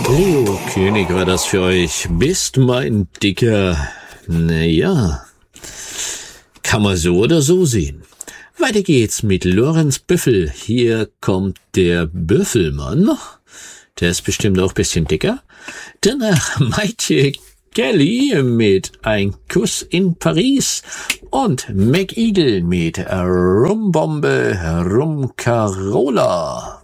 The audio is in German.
Leo König war das für euch. Bist mein Dicker. Naja, kann man so oder so sehen. Weiter geht's mit Lorenz Büffel. Hier kommt der Büffelmann. Der ist bestimmt auch ein bisschen dicker. Danach Maite Kelly mit Ein Kuss in Paris und McEagle mit Rumbombe Rum Carola.